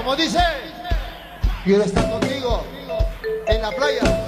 Como dice, quiero estar contigo en la playa.